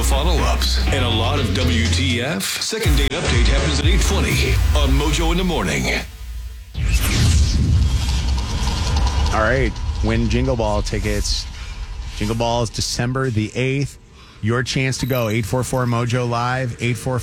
no follow-ups, and a lot of WTF. Second date update happens at 8:20 on Mojo in the Morning. All right, win Jingle Ball tickets. Jingle Ball is December the 8th. Your chance to go, 844-MOJO Live,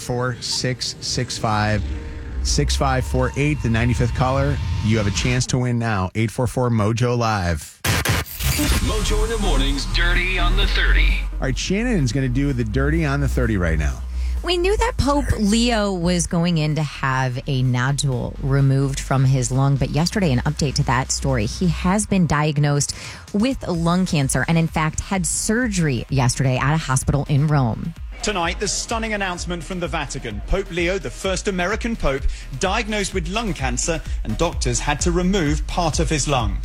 844-665-6548, the 95th caller. You have a chance to win now, 844-MOJO Live. Mojo in the Morning's Dirty on the 30. All right, Shannon's going to do the Dirty on the 30 right now. We knew that Pope Leo was going in to have a nodule removed from his lung, but yesterday, an update to that story. He has been diagnosed with lung cancer and, in fact, had surgery yesterday at a hospital in Rome. Tonight, the stunning announcement from the Vatican. Pope Leo, the first American pope, diagnosed with lung cancer, and doctors had to remove part of his lung.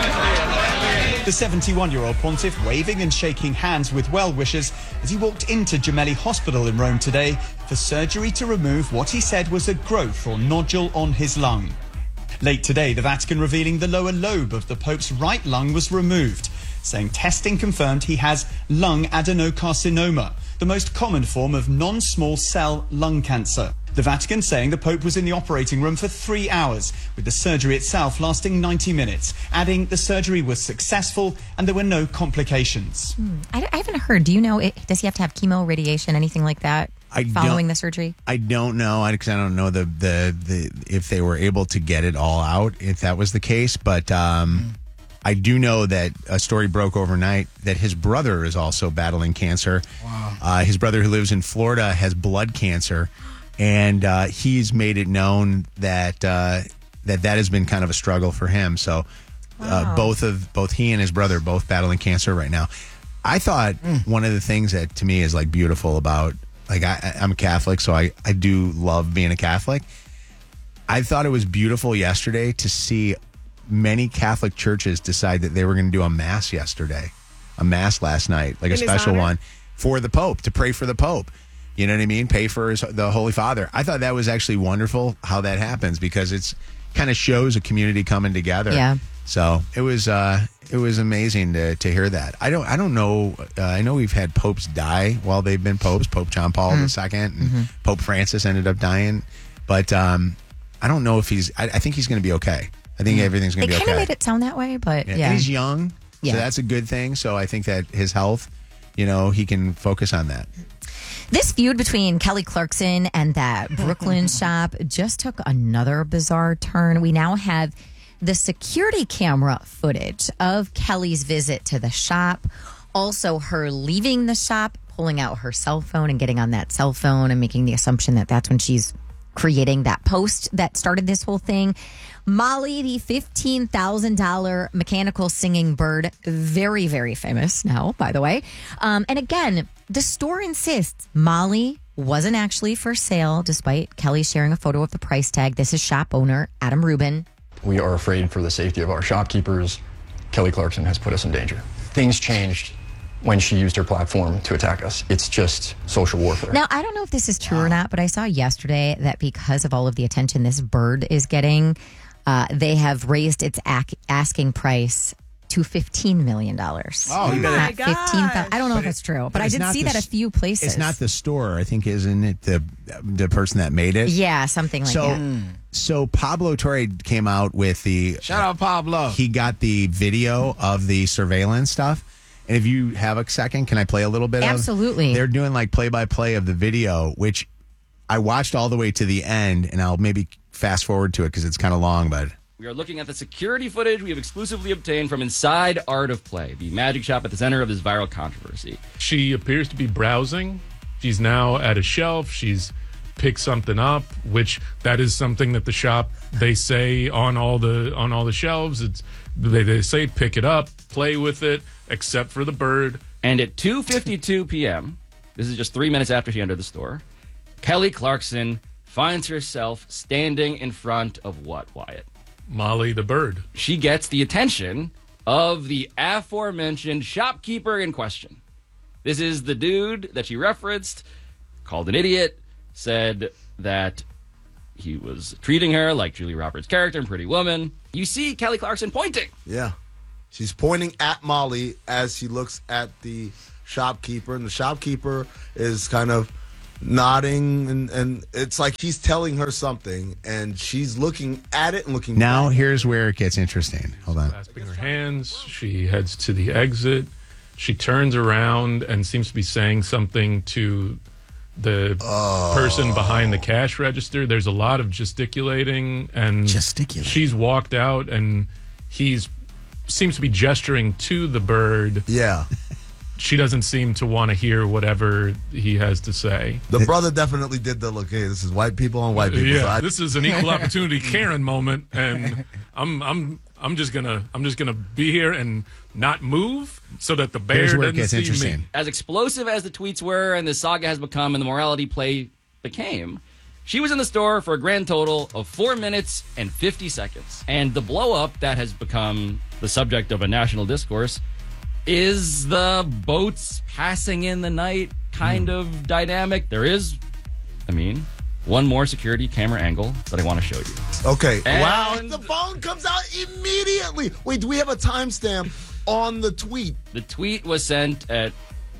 The 71-year-old pontiff waving and shaking hands with well-wishers as he walked into Gemelli Hospital in Rome today for surgery to remove what he said was a growth or nodule on his lung. Late today, the Vatican revealing the lower lobe of the Pope's right lung was removed, saying testing confirmed he has lung adenocarcinoma, the most common form of non-small cell lung cancer. The Vatican saying the Pope was in the operating room for 3 hours, with the surgery itself lasting 90 minutes, adding the surgery was successful and there were no complications. I haven't heard. Do you know, does he have to have chemo, radiation, anything like that following the surgery? I don't know, because I don't know the if they were able to get it all out, if that was the case. But I do know that a story broke overnight that his brother is also battling cancer. Wow. His brother, who lives in Florida, has blood cancer. And he's made it known that that has been kind of a struggle for him. So both he and his brother both battling cancer right now. I thought one of the things that to me is like beautiful about, like, I'm a Catholic, so I do love being a Catholic. I thought it was beautiful yesterday to see many Catholic churches decide that they were going to do a mass yesterday, a mass last night, like a special one for the Pope, to pray for the Pope. You know what I mean? Pay for the Holy Father. I thought that was actually wonderful how that happens, because it's kind of shows a community coming together. Yeah. So it was amazing to hear that. I don't know. I know we've had popes die while they've been popes. Pope John Paul II and Pope Francis ended up dying, but I don't know if he's. I think he's going to be okay. I think everything's going to be okay. They kind of made it sound that way, but yeah. And he's young, so that's a good thing. So I think that his health, he can focus on that. This feud between Kelly Clarkson and that Brooklyn shop just took another bizarre turn. We now have the security camera footage of Kelly's visit to the shop. Also, her leaving the shop, pulling out her cell phone and getting on that cell phone and making the assumption that that's when she's creating that post that started this whole thing. Molly, the $15,000 mechanical singing bird, very, very famous now, by the way. And again, the store insists Molly wasn't actually for sale, despite Kelly sharing a photo of the price tag. This is shop owner Adam Rubin. We are afraid for the safety of our shopkeepers. Kelly Clarkson has put us in danger. Things changed when she used her platform to attack us. It's just social warfare. Now, I don't know if this is true or not, but I saw yesterday that because of all of the attention this bird is getting, they have raised its asking price to $15 million. Oh, you not 15,000. I don't know if it's true, but I did see that a few places. It's not the store, I think, isn't it? The person that made it. Yeah, something like that. So Pablo Torre came out with the shout out Pablo. He got the video of the surveillance stuff. And if you have a second, can I play a little bit of? Absolutely. They're doing like play-by-play of the video, which I watched all the way to the end, and I'll maybe fast forward to it because it's kind of long, but... We are looking at the security footage we have exclusively obtained from Inside Art of Play, the magic shop at the center of this viral controversy. She appears to be browsing. She's now at a shelf. She's picked something up, which that is something that the shop, they say on all the shelves. It's they say pick it up, play with it, except for the bird. And at 2:52 p.m., this is just 3 minutes after she entered the store, Kelly Clarkson finds herself standing in front of what, Wyatt? Molly the bird. She gets the attention of the aforementioned shopkeeper in question. This is the dude that she referenced, called an idiot, said that he was treating her like Julia Roberts' character in Pretty Woman. You see Kelly Clarkson pointing. Yeah. She's pointing at Molly as she looks at the shopkeeper, and the shopkeeper is kind of nodding, and it's like he's telling her something, and she's looking at it and looking Now back. here's where it gets interesting. Hold on. Clasping her hands, she heads to the exit. She turns around and seems to be saying something to the person behind the cash register. There's a lot of gesticulating, and she's walked out, and he's seems to be gesturing to the bird. Yeah. She doesn't seem to want to hear whatever he has to say. The brother definitely did the look. Hey, this is white people on white people. Yeah, this is an equal opportunity Karen moment, and I'm just gonna be here and not move so that the bear Here's where it doesn't gets see interesting. me. As explosive as the tweets were and the saga has become and the morality play became, she was in the store for a grand total of 4 minutes and 50 seconds. And the blow up that has become the subject of a national discourse is the boats passing in the night kind of dynamic. There is, one more security camera angle that I want to show you. Okay. And- wow. The phone comes out immediately. Wait, do we have a timestamp on the tweet? The tweet was sent at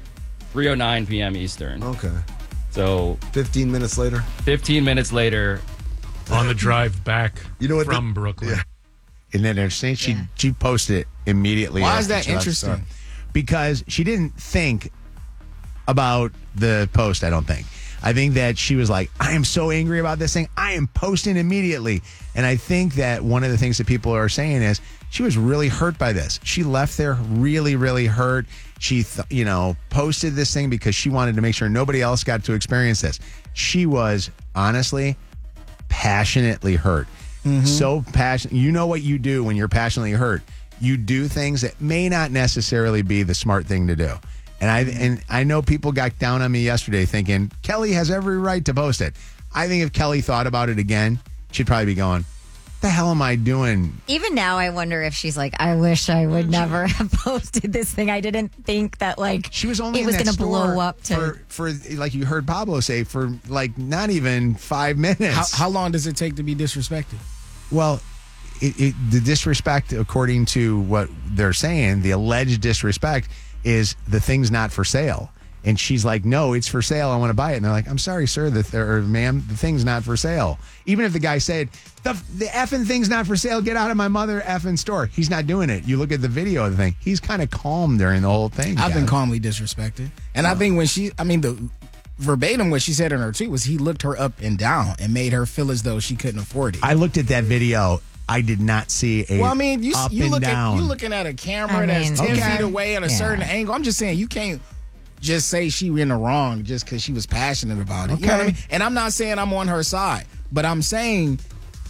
3:09 p.m. Eastern. Okay. So 15 minutes later. 15 minutes later, On the drive back from Brooklyn. Yeah. Isn't that interesting? She posted it immediately. Why is after that she left the store. interesting? Because she didn't think about the post, I don't think. I think that she was like, I am so angry about this thing. I am posting immediately. And I think that one of the things that people are saying is she was really hurt by this. She left there really, really hurt. She, posted this thing because she wanted to make sure nobody else got to experience this. She was honestly passionately hurt. So passionate. You know what you do when you're passionately hurt. You do things that may not necessarily be the smart thing to do. And I know people got down on me yesterday thinking Kelly has every right to post it. I think if Kelly thought about it again, she'd probably be going, what the hell am I doing? Even now, I wonder if she's like, I wish I would never have posted this thing. I didn't think that She was only it was going to blow up to for like you heard Pablo say, for like not even 5 minutes. How long does it take to be disrespected? Well, the disrespect, according to what they're saying, the alleged disrespect is the thing's not for sale. And she's like, no, it's for sale. I want to buy it. And they're like, I'm sorry, sir, or ma'am, the thing's not for sale. Even if the guy said, the effing thing's not for sale, get out of my mother effing store. He's not doing it. You look at the video of the thing. He's kind of calm during the whole thing. I've been calmly disrespected. And I think when the verbatim what she said in her tweet was he looked her up and down and made her feel as though she couldn't afford it. I looked at that video. I did not see a well, I mean, you up you and look down. at you looking at a camera that's 10 feet away at a certain angle. I'm just saying you can't just say she in the wrong just because she was passionate about it. Okay. You know what I mean? And I'm not saying I'm on her side, but I'm saying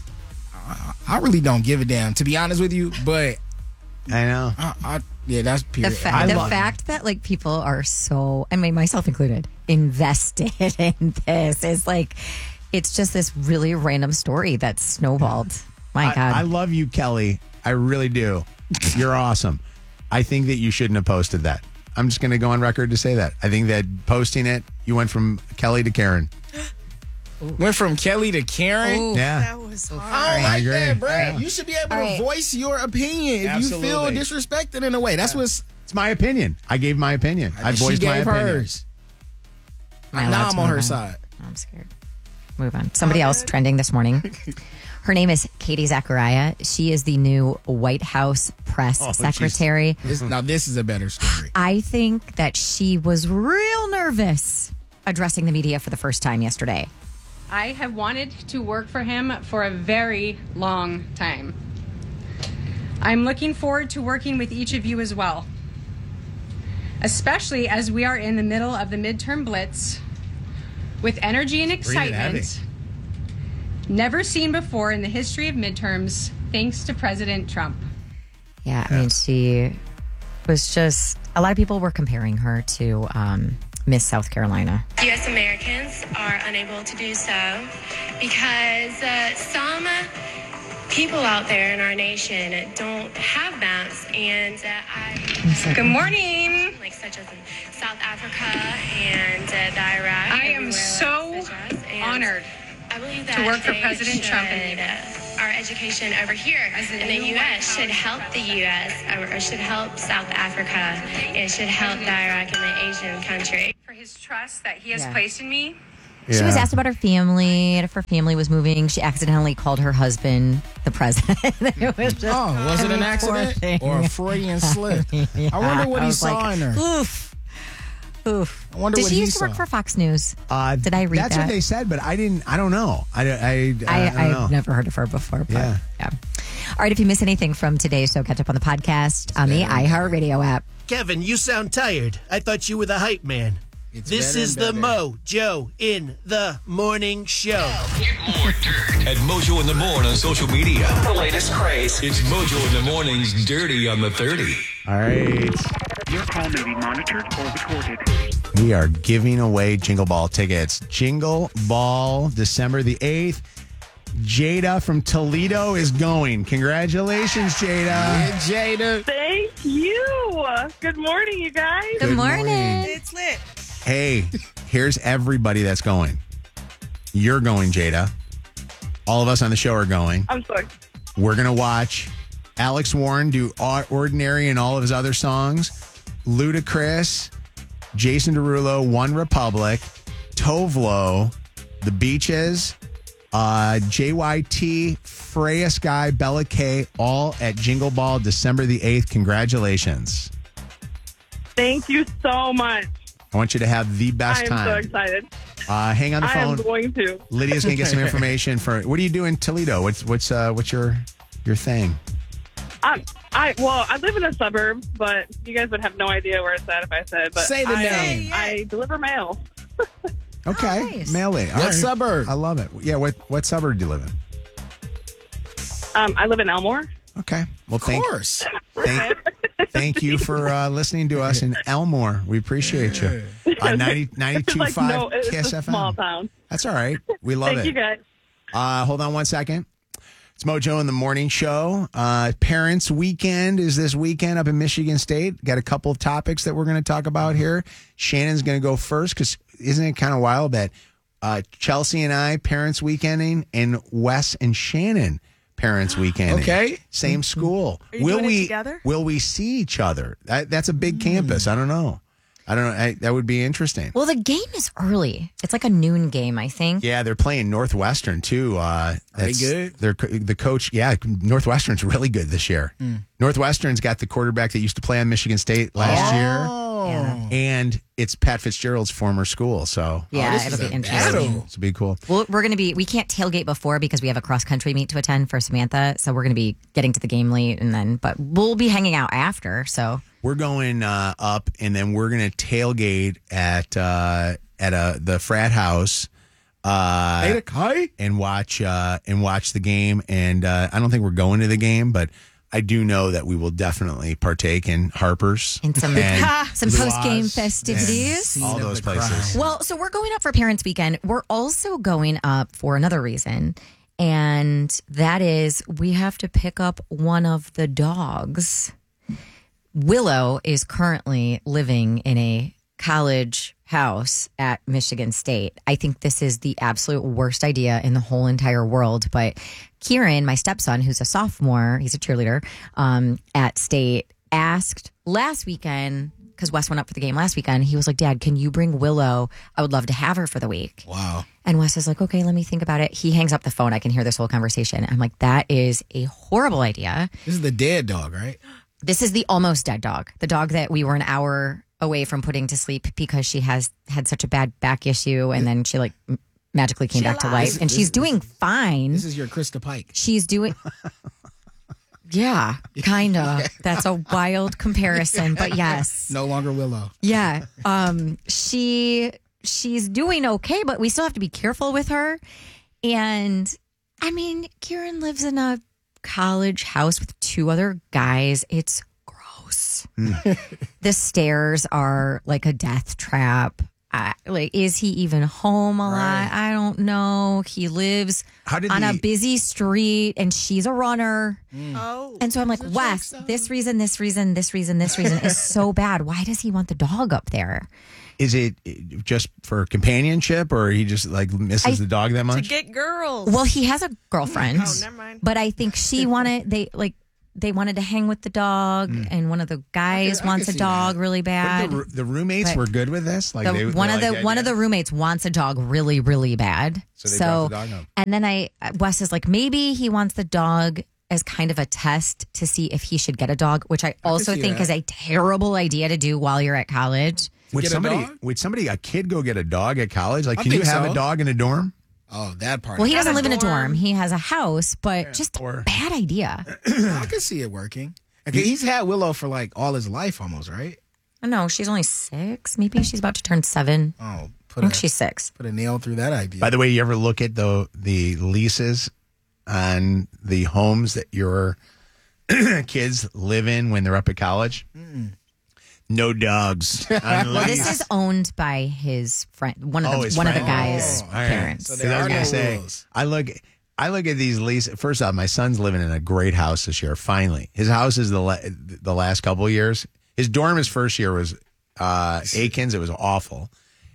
I really don't give a damn, to be honest with you. But I know. Yeah, that's period. The fact that like people are so, I mean, myself included, invested in this is like, it's just this really random story that snowballed. My God. I love you, Kelly. I really do. You're awesome. I think that you shouldn't have posted that. I'm just going to go on record to say that. I think that posting it, you went from Kelly to Karen. Went from Kelly to Karen? Ooh. Yeah. That was hard. I don't I like agree. that, bro. Yeah. You should be able to voice your opinion if Absolutely. you feel disrespected in a way. That's what's... It's my opinion. I gave my opinion. I she voiced my gave opinion. hers. Now I'm on her side. I'm scared. Move on. Somebody else trending this morning. Her name is Katie Zachariah. She is the new White House press secretary. Now this is a better story. I think that she was real nervous addressing the media for the first time yesterday. I have wanted to work for him for a very long time. I'm looking forward to working with each of you as well, especially as we are in the middle of the midterm blitz with energy and excitement never seen before in the history of midterms, thanks to President Trump. Yeah, I mean, she was just, a lot of people were comparing her to Miss South Carolina. U.S. Americans are unable to do so because some people out there in our nation don't have maps, and Good morning. like such as in South Africa and the Iraq. I am so honored I believe that to work for they President Trump and should our education over here in the U.S. should help the U.S. or should help South Africa. It should help the Iraq and the Asian country. For his trust that he has placed in me. She was asked about her family, and if her family was moving. She accidentally called her husband the president. It was just, was it an accident or a Freudian slip? I wonder what he saw in her. Oof. Oof. I wonder Did what she he used to work saw. for Fox News? Did I read That's that? what they said, but I didn't. I don't know. I don't know. I've never heard of her before. But yeah. All right. If you miss anything from today's show, catch up on the podcast on the iHeartRadio app. Kevin, you sound tired. I thought you were the hype man. This is the Mojo in the Morning Show. Get more dirt at Mojo in the Morning on social media. The latest craze. It's Mojo in the Morning's Dirty on the 30. All right. Your call may be monitored or recorded. We are giving away Jingle Ball tickets. Jingle Ball, December the 8th. Jada from Toledo is going. Congratulations, Jada. Yeah, Jada. Thank you. Good morning, you guys. Good morning. It's lit. Hey, here's everybody that's going. You're going, Jada. All of us on the show are going. I'm sorry. We're going to watch Alex Warren do Ordinary and all of his other songs. Ludacris, Jason Derulo, One Republic, Tovlo, The Beaches, JYT, Freya Sky, Bella K, all at Jingle Ball December the 8th. Congratulations. Thank you so much. I want you to have the best I'm time. so excited. Hang on the I phone. am going to. Lydia's gonna get some information for. What do you do in Toledo? What's your thing? I live in a suburb, but you guys would have no idea where it's at if I said. But Say the name. I deliver mail. Okay, Nice. mail it. All What right. suburb? I love it. Yeah, what suburb do you live in? I live in Elmore. Okay, well, Of course. thank you for listening to us in Elmore. We appreciate you. 92.5 It's like, no, it's Kiss a FM. small town. That's all right. We love Thank it. you guys. Hold on one second. It's Mojo in the Morning Show. Parents Weekend is this weekend up in Michigan State. Got a couple of topics that we're going to talk about here. Shannon's going to go first because isn't it kind of wild that Chelsea and I Parents Weekending and Wes and Shannon Parents Weekending. Okay. Same school. Are you doing it together? Will we see each other? That's a big campus. I don't know. That would be interesting. Well, the game is early. It's like a noon game, I think. Yeah, they're playing Northwestern too. Are they good? They're the coach. Yeah, Northwestern's really good this year. Northwestern's got the quarterback that used to play on Michigan State last year, Yeah. and it's Pat Fitzgerald's former school. So Yeah, it'll be interesting. This will be cool. Well, we can't tailgate before because we have a cross country meet to attend for Samantha. So we're going to be getting to the game late but we'll be hanging out after. So We're going up, and then we're going to tailgate at the frat house. And watch the game. And I don't think we're going to the game, but I do know that we will definitely partake in Harper's and some Luau's post game and festivities. all those places. Well, so we're going up for Parents Weekend. We're also going up for another reason, and that is we have to pick up one of the dogs. Willow is currently living in a college house at Michigan State. I think this is the absolute worst idea in the whole entire world. But Kieran, my stepson, who's a sophomore, he's a cheerleader at State, asked last weekend, because Wes went up for the game last weekend, he was like, Dad, can you bring Willow? I would love to have her for the week. Wow. And Wes was like, okay, let me think about it. He hangs up the phone. I can hear this whole conversation. I'm like, that is a horrible idea. This is the dead dog, right? This is the almost dead dog. The dog that we were an hour away from putting to sleep because she has had such a bad back issue, and then she magically came back to life, and she's doing fine. This is your Krista Pike. She's doing, yeah, kind of. That's a wild comparison, but yes, No longer Willow. yeah. She's doing okay, but we still have to be careful with her. And I mean, Kieran lives in a college house with two other guys. It's gross. The stairs are like a death trap. is he even home a lot? I don't know. He lives on a busy street, and she's a runner. Oh, and so I'm like, Wes, this reason is so bad. Why does he want the dog up there? Is it just for companionship, or he just like misses the dog that much? To get girls. Well, he has a girlfriend. Oh, never mind. But I think they wanted to hang with the dog, and one of the guys wants a dog really bad. But the roommates were good with this. Like one of the roommates wants a dog really, really bad. So they brought the dog home. And then Wes is like, maybe he wants the dog as kind of a test to see if he should get a dog, which I also think is a terrible idea to do while you're at college. Would a kid go get a dog at college? Like, can you have a dog in a dorm? Oh, that part. Well, he doesn't live in a dorm. He has a house, but just a bad idea. I can see it working. Okay, he's had Willow for like all his life almost, right? No, she's only 6. Maybe she's about to turn 7. Oh, I think she's 6. Put a nail through that idea. By the way, you ever look at the leases on the homes that your kids live in when they're up at college? No dogs. Well, this is owned by his friend, one of the guy's parents. So I was going to say, I look at these leases. First off, my son's living in a great house this year. Finally, his house is the last couple of years. His dorm his first year was Aikens. It was awful.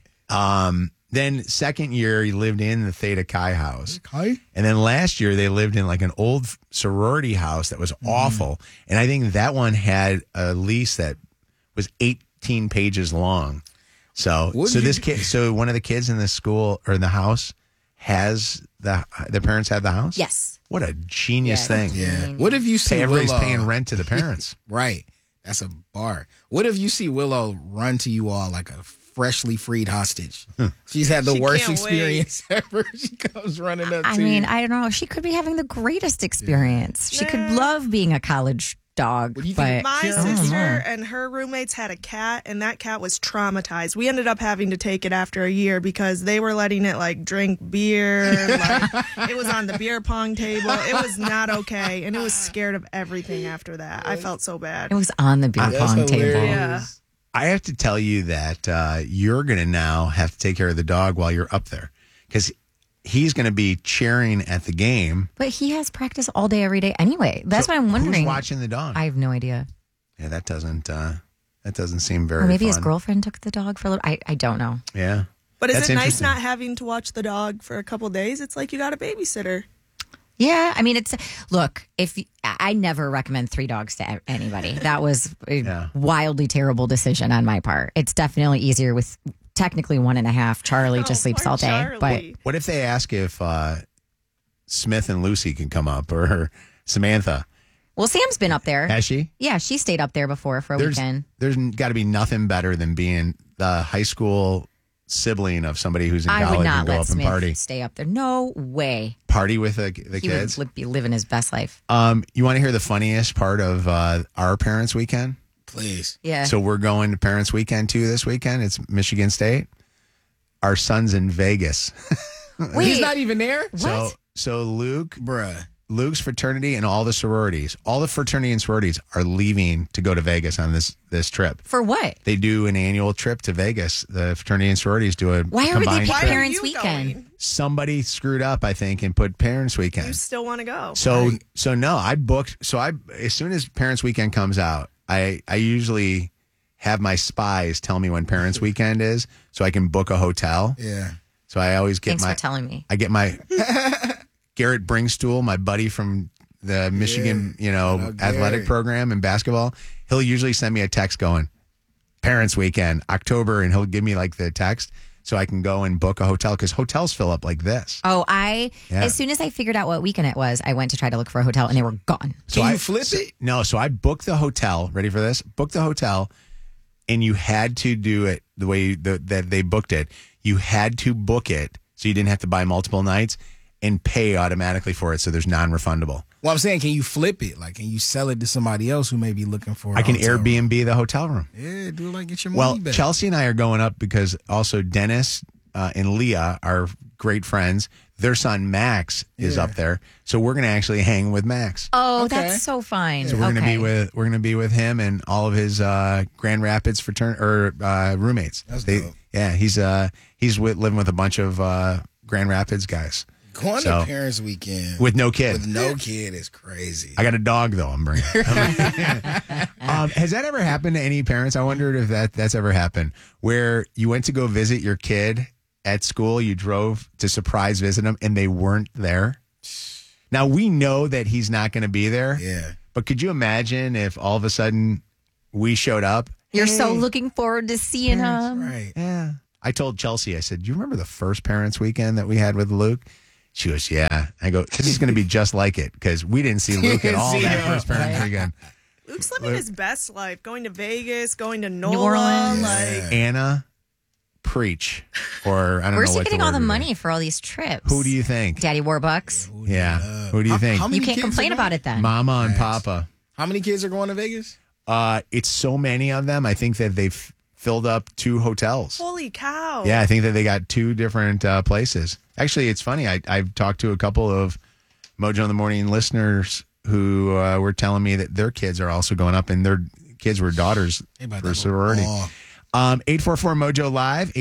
Then second year he lived in the Theta Chi house. And then last year they lived in like an old sorority house that was awful. And I think that one had a lease that was 18 pages long. So one of the kids in the school or in the house has the parents have the house? Yes. What a genius thing. Yeah. What if you see everybody's Willow paying rent to the parents? Right. That's a bar. What if you see Willow run to you all like a freshly freed hostage? She's had the worst experience ever. She comes running up to you. I don't know. She could be having the greatest experience. She could love being a college dog. But my sister and her roommates had a cat, and that cat was traumatized. We ended up having to take it after a year because they were letting it like drink beer. It was on the beer pong table. It was not okay, and it was scared of everything after that. I felt so bad. It was on the beer pong table. Yeah. I have to tell you that you're going to now have to take care of the dog while you're up there because he's going to be cheering at the game. But he has practice all day, every day anyway. That's what I'm wondering. Who's watching the dog? I have no idea. Yeah, that doesn't seem very Or maybe fun. his girlfriend took the dog for a little. I don't know. Yeah. But is That's it nice interesting. not having to watch the dog for a couple days? It's like you got a babysitter. Yeah, I mean, look, I never recommend 3 dogs to anybody. That was a wildly terrible decision on my part. It's definitely easier with technically 1.5. Charlie just sleeps all day. Charlie. But What if they ask if Smith and Lucy can come up or Samantha? well, Sam's been up there. Has she? Yeah, she stayed up there before for a weekend. There's got to be nothing better than being the high school sibling of somebody who's in I college would not and go let up and Smith party. stay up there. No way. Party with the He kids. would be living his best life. You want to hear the funniest part of our Parents Weekend? Please. Yeah. So we're going to Parents Weekend too this weekend. It's Michigan State. Our son's in Vegas. Wait, he's not even there? What? So Luke's fraternity and all the fraternity and sororities are leaving to go to Vegas on this trip. For what? They do an annual trip to Vegas. The fraternity and sororities do a Why are they combined pick trip. Parents Weekend? Somebody screwed up, I think, and put Parents You Weekend. still want to go. So no, I booked. So as soon as Parents Weekend comes out, I usually have my spies tell me when Parents Weekend is, so I can book a hotel. Yeah. So I always get Thanks for telling me. I get my Garrett Bringstool, my buddy from the Michigan, athletic program in basketball. He'll usually send me a text going, Parents Weekend, October, and he'll give me like the text so I can go and book a hotel because hotels fill up like this. Oh, as soon as I figured out what weekend it was, I went to try to look for a hotel and they were gone. So Can you flip it? No, so I booked the hotel. Ready for this? Booked the hotel, and you had to do it the way that they booked it. You had to book it so you didn't have to buy multiple nights and pay automatically for it, so there's non-refundable. Well, I'm saying, can you flip it? Like, can you sell it to somebody else who may be looking for I can hotel room? Airbnb the hotel room. Yeah, do it like get your money back. Chelsea and I are going up because also Dennis and Leah are great friends. Their son Max is up there, so we're going to actually hang with Max. Oh, that's so fine. So we're going to be with him and all of his Grand Rapids roommates. That's dope. Yeah, he's living with a bunch of Grand Rapids guys. Going to parents' weekend with no kid. With no kid is crazy. I got a dog though. I'm bringing. Has that ever happened to any parents? I wondered if that's ever happened where you went to go visit your kid at school. You drove to surprise visit them, and they weren't there. Now we know that he's not going to be there. Yeah, but could you imagine if all of a sudden we showed up? You're so looking forward to seeing him. Right. Yeah. I told Chelsea, I said, do you remember the first parents' weekend that we had with Luke? She goes, yeah. I go, this is going to be just like it because we didn't see Luke at all that first parents' weekend. Luke's living his best life, going to Vegas, going to NOLA. New Orleans. Like, Anna, preach. Or I don't know Where's what he getting the all the word money for all these trips? Who do you think? Daddy Warbucks. Yeah. Who do you think? You can't complain about it then. Mama and Papa. How many kids are going to Vegas? It's so many of them. I think that they've filled up 2 hotels. holy cow. Yeah, I think that they got 2 different places. Actually, it's funny. I've talked to a couple of Mojo in the Morning listeners who were telling me that their kids are also going up, and their kids were daughters for sorority. 844-MOJO Live,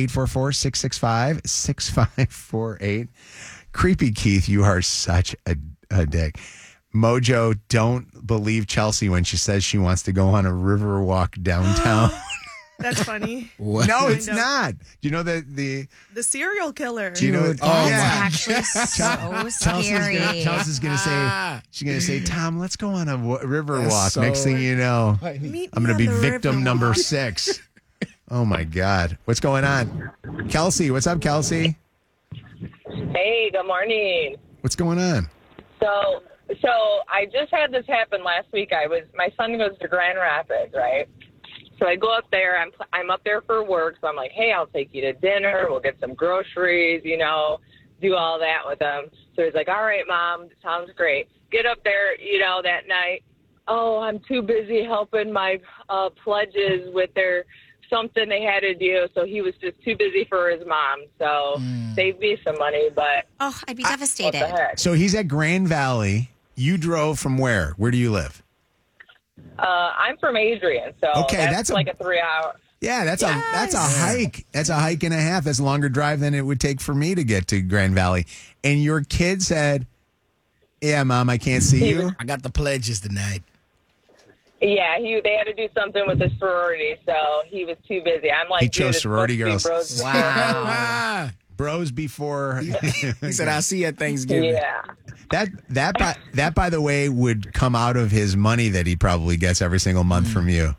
844-665-6548. Creepy Keith, you are such a dick. Mojo, don't believe Chelsea when she says she wants to go on a river walk downtown. That's funny. What? No, it's not. Do you know the serial killer? Do you know? That's actually so scary. Chelsea's gonna say, she's gonna say, Tom, let's go on a river walk. Next thing you know, I'm gonna be victim number 6. Oh my God, what's going on? Kelsey, what's up, Kelsey? Hey, good morning. What's going on? So I just had this happen last week. My son goes to Grand Rapids, right? So I go up there. I'm up there for work. So I'm like, hey, I'll take you to dinner. We'll get some groceries, do all that with him. So he's like, all right, Mom, sounds great. Get up there, that night. Oh, I'm too busy helping my pledges with their something they had to do. So he was just too busy for his mom. So saved me some money, but I'd be devastated. What the heck? So he's at Grand Valley. You drove from where? Where do you live? I'm from Adrian, so that's like a 3-hour. Yeah, that's a hike. That's a hike and a half. That's a longer drive than it would take for me to get to Grand Valley. And your kid said, yeah, Mom, I can't see you. I got the pledges tonight. Yeah, they had to do something with the sorority, so he was too busy. I'm like, he chose sorority girls. Wow. Bros before. He said, I'll see you at Thanksgiving. Yeah. That by the way, would come out of his money that he probably gets every single month from you.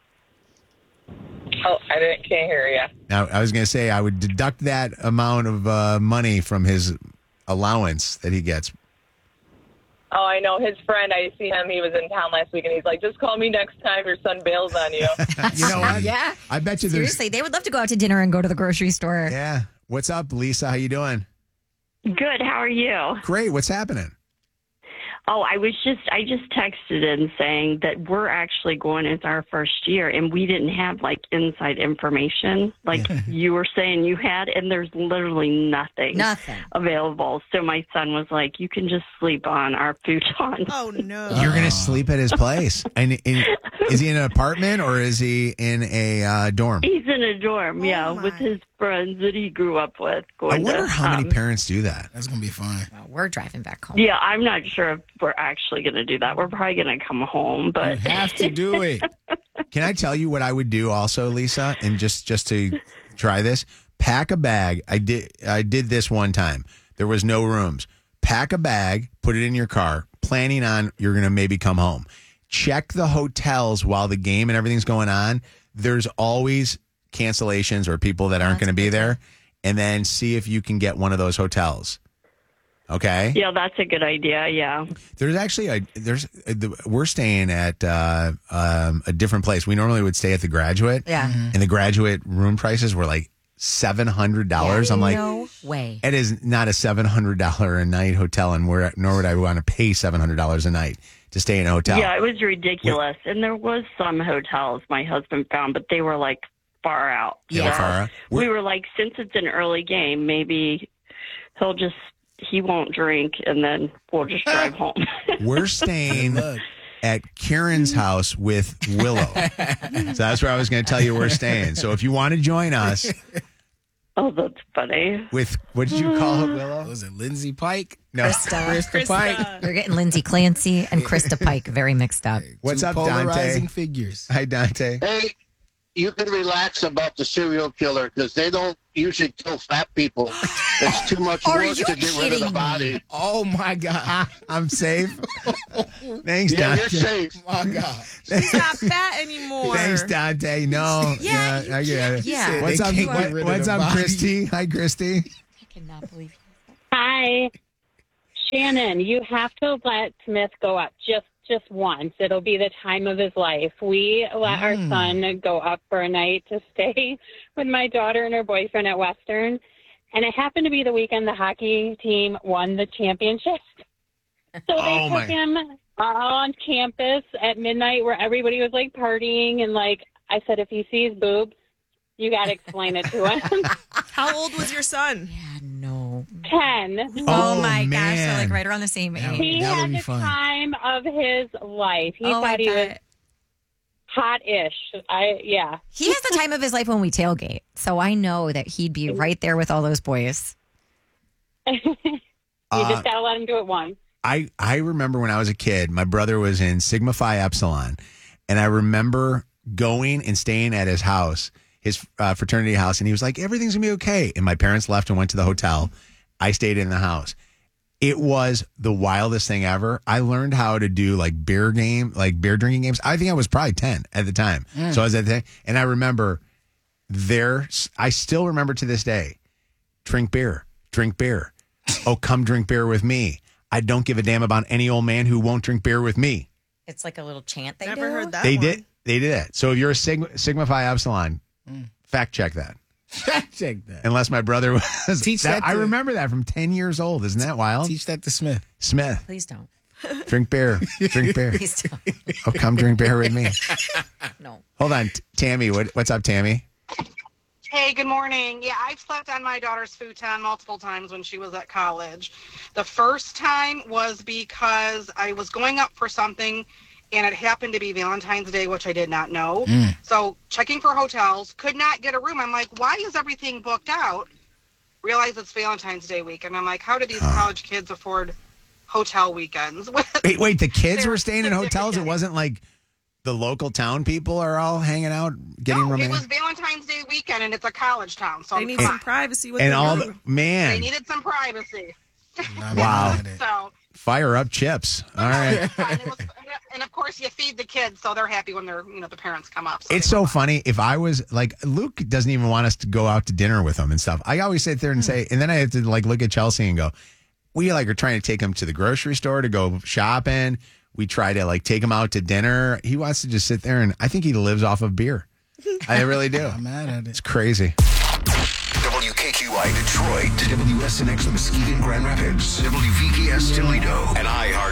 Oh, can't hear you. Now, I was going to say, I would deduct that amount of money from his allowance that he gets. Oh, I know. His friend, I see him. He was in town last week, and he's like, just call me next time your son bails on you. You know what? Yeah. I bet you Seriously, they would love to go out to dinner and go to the grocery store. Yeah. What's up, Lisa? How you doing? Good. How are you? Great. What's happening? Oh, I just texted in saying that we're actually going into our first year, and we didn't have inside information like you were saying you had, and there's literally nothing available. So my son was like, "You can just sleep on our futon." Oh no! You're gonna sleep at his place, and is he in an apartment or is he in a dorm? He's in a dorm, with his friends that he grew up with. I wonder how many parents do that. That's gonna be fun. Well, we're driving back home. Yeah, I'm not sure if we're actually going to do that. We're probably going to come home, but you have to do it. Can I tell you what I would do also, Lisa? And just to try this, pack a bag. I did this one time. There was no rooms. Pack a bag, put it in your car, planning on you're going to maybe come home. Check the hotels while the game and everything's going on. There's always cancellations or people that aren't going to be there, and then see if you can get one of those hotels. Okay. Yeah, that's a good idea. Yeah. There's actually we're staying at a different place. We normally would stay at the Graduate. Yeah. And the Graduate room prices were like $700. I'm like, no way. It is not a $700 a night hotel, and nor would I want to pay $700 a night to stay in a hotel. Yeah, it was ridiculous. And there was some hotels my husband found, but they were like far out. Yeah, far out. We were like, since it's an early game, maybe he won't drink, and then we'll just drive home. We're staying at Karen's house with Willow. So that's where I was going to tell you we're staying. So if you want to join us. Oh, that's funny. With, what did you call it, Willow? Was it Lindsay Pike? No. Krista Pike. You're getting Lindsay Clancy and Krista Pike very mixed up. What's up, polarizing Dante? figures. Hi, Dante. Hey, you can relax about the serial killer because they don't usually kill fat people. It's too much work to get rid of the body. Oh, my God. I'm safe. Thanks, Yeah, Dante. you're safe. My God. She's not fat anymore. Thanks, Dante. No. Yeah, I get it. yeah. What's up, what's up, Christy? Hi, Christy. I cannot believe Hi, Shannon. You have to let Smith go up just once. It'll be the time of his life. We let our son go up for a night to stay with my daughter and her boyfriend at Western, and it happened to be the weekend the hockey team won the championship. So they took him on campus at midnight where everybody was like partying, and like I said, if he sees boobs, you got to explain it to him. How old was your son? No. 10. Oh my gosh, they're like right around the same age. He had the time of his life. He thought he was hot-ish. He has the time of his life when we tailgate, so I know that he'd be right there with all those boys. You just got to let him do it once. I remember when I was a kid, my brother was in Sigma Phi Epsilon, and I remember going and staying at his house, his fraternity house, and he was like, everything's going to be okay. And my parents left and went to the hotel. I stayed in the house. It was the wildest thing ever. I learned how to do beer drinking games. I think I was probably 10 at the time. So I was at the and I remember I still remember to this day, drink beer. Oh, come drink beer with me. I don't give a damn about any old man who won't drink beer with me. It's like a little chant they Never do. heard that They one. did. They did it. So if you're a Sigma Phi Epsilon, fact check that. Fact check that. Unless my brother was. Teach that I to- remember that from 10 years old. Isn't that wild? Teach that to Smith. Smith. Please don't. Drink beer. Drink beer. Please don't. Oh, come drink beer with me. No. Hold on. Tammy, what's up, Tammy? Hey, good morning. Yeah, I've slept on my daughter's futon multiple times when she was at college. The first time was because I was going up for something, and it happened to be Valentine's Day, which I did not know. So checking for hotels, could not get a room. I'm like, why is everything booked out? Realize it's Valentine's Day week. And I'm like, how do these college kids afford hotel weekends? Wait, the kids were staying in hotels? It wasn't like the local town people are all hanging out, getting It romantic? was Valentine's Day weekend, and it's a college town. So They need some privacy with and their all room. man. They needed some privacy. Wow. So, Fire up chips. All right. and of course, you feed the kids, so they're happy when the parents come up. So It's so funny. If I was Luke doesn't even want us to go out to dinner with him and stuff. I always sit there and say, and then I have to look at Chelsea and go, we are trying to take him to the grocery store to go shopping. We try to take him out to dinner. He wants to just sit there, and I think he lives off of beer. I really do. I'm mad at it. It's crazy. WKQI Detroit, WSNX Mesquite and Grand Rapids, WVKS Toledo, and iHeart.